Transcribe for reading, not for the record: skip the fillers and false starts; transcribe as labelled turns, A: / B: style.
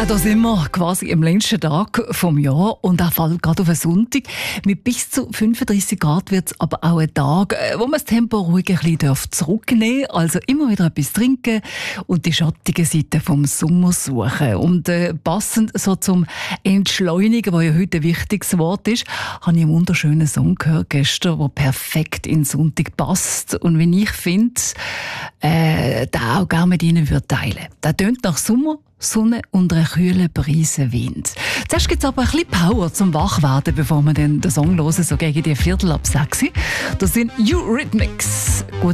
A: Ja, da sind wir quasi am längsten Tag vom Jahr und er fällt gerade auf einen Sonntag. Mit bis zu 35 Grad wird es aber auch ein Tag, wo man das Tempo ruhig ein bisschen zurücknehmen darf. Also immer wieder etwas trinken und die schattige Seite vom Sommer suchen. Und passend so zum Entschleunigen, was ja heute ein wichtiges Wort ist, habe ich einen wunderschönen Song gehört gestern, der perfekt in den Sonntag passt. Und wenn ich finde, den auch gerne mit Ihnen teilen. Der tönt nach Sommer, Sonne und einen kühlen Brise Wind. Zuerst gibt es aber ein bisschen Power zum Wachwerden, bevor wir dann den Song hören, so gegen die 5:45. Das sind Eurythmics. Gut